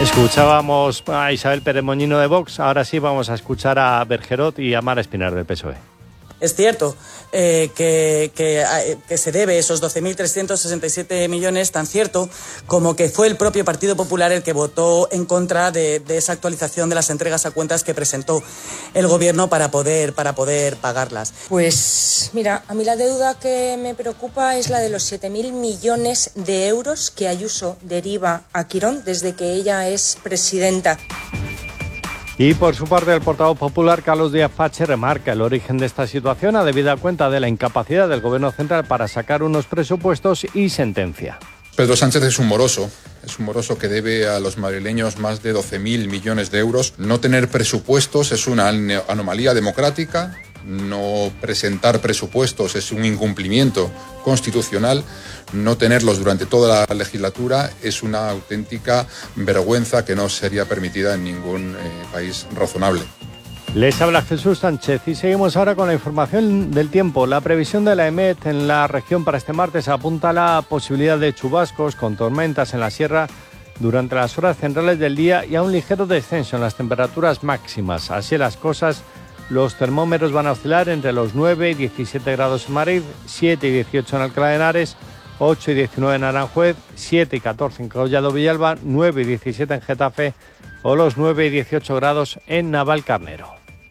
Escuchábamos a Isabel Pérez Moñino de Vox, ahora sí vamos a escuchar a Bergerot y a Mara Espinar del PSOE. Es cierto que se debe esos 12.367 millones, tan cierto como que fue el propio Partido Popular el que votó en contra de esa actualización de las entregas a cuentas que presentó el Gobierno para poder pagarlas. Pues mira, a mí la deuda que me preocupa es la de los 7.000 millones de euros que Ayuso deriva a Quirón desde que ella es presidenta. Y por su parte, el portavoz popular Carlos Díaz Pache remarca el origen de esta situación a debida cuenta de la incapacidad del Gobierno central para sacar unos presupuestos y sentencia. Pedro Sánchez es un moroso que debe a los madrileños más de 12.000 millones de euros. No tener presupuestos es una anomalía democrática, no presentar presupuestos es un incumplimiento constitucional, no tenerlos durante toda la legislatura es una auténtica vergüenza que no sería permitida en ningún país razonable. Les habla Jesús Sánchez y seguimos ahora con la información del tiempo. La previsión de la EMET en la región para este martes apunta a la posibilidad de chubascos con tormentas en la sierra durante las horas centrales del día y a un ligero descenso en las temperaturas máximas. Así las cosas, los termómetros van a oscilar entre los 9 y 17 grados en Madrid, 7 y 18 en Alcalá de Henares, 8 y 19 en Aranjuez, 7 y 14 en Collado Villalba, 9 y 17 en Getafe o los 9 y 18 grados en Navalcarnero.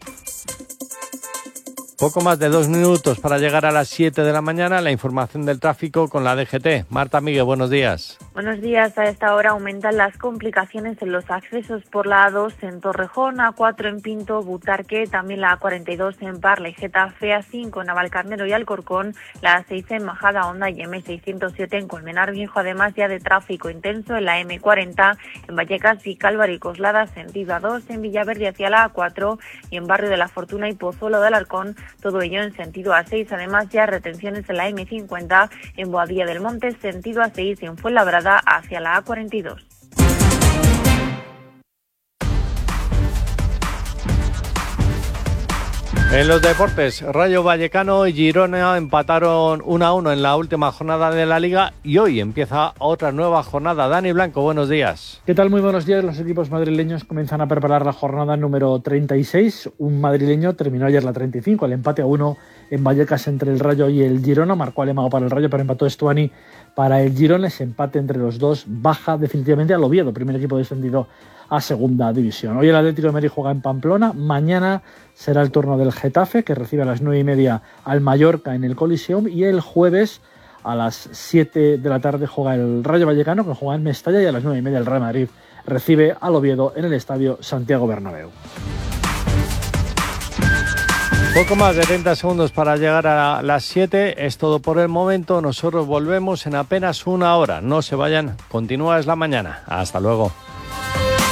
Poco más de 2 minutos para llegar a las 7 de la mañana. La información del tráfico con la DGT. Marta Miguel, buenos días. Buenos días. A esta hora aumentan las complicaciones en los accesos por la A2 en Torrejón, A4 en Pinto, Butarque, también la A42 en Parla y Getafe, A5 en Navalcarnero y Alcorcón, la A6 en Majada Honda y M607 en Colmenar Viejo, además ya de tráfico intenso en la M40 en Vallecas y Cálvaro y Coslada, sentido A2 en Villaverde hacia la A4 y en Barrio de la Fortuna y Pozuelo de Alarcón, todo ello en sentido A6, además ya retenciones en la M50 en Boadilla del Monte, sentido A6 y en Fuenlabrada hacia la A42. En los deportes, Rayo Vallecano y Girona empataron 1-1 en la última jornada de la Liga y hoy empieza otra nueva jornada. Dani Blanco, buenos días. ¿Qué tal? Muy buenos días. Los equipos madrileños comienzan a preparar la jornada número 36. Un madrileño terminó ayer la 35, el empate a 1 en Vallecas entre el Rayo y el Girona. Marcó Alemão para el Rayo, pero empató Estuani para el Girona. Ese empate entre los dos baja definitivamente al Oviedo, primer equipo descendido a segunda división. Hoy el Atlético de Madrid juega en Pamplona, mañana será el turno del Getafe, que recibe a las 9:30 al Mallorca en el Coliseum, y el jueves a las 7 de la tarde juega el Rayo Vallecano, que juega en Mestalla, y a las 9:30 el Real Madrid recibe al Oviedo en el Estadio Santiago Bernabéu. Poco más de 30 segundos para llegar a las 7. Es todo por el momento. Nosotros volvemos en apenas una hora. No se vayan. Continúa Es la Mañana. Hasta luego.